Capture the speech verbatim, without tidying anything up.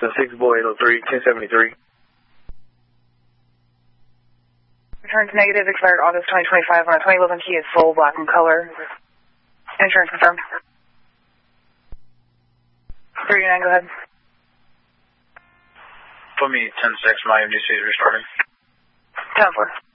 The six boy eight oh three, ten seventy-three. Return to negative, expired August twenty twenty-five on a twenty eleven Kia Soul, black in color. Insurance confirmed. thirty-nine, go ahead. Put me ten six, my M D C is restarting. ten four.